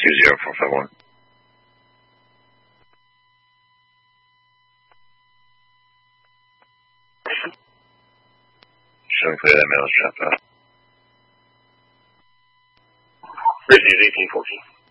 20451. Showing clear that mail is dropped out. Bridge 1814.